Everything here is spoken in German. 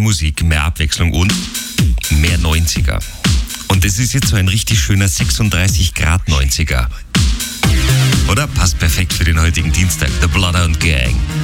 Musik, mehr Abwechslung und mehr 90er. Und das ist jetzt so ein richtig schöner 36 Grad 90er. Oder? Passt perfekt für den heutigen Dienstag. The Bloodhound Gang.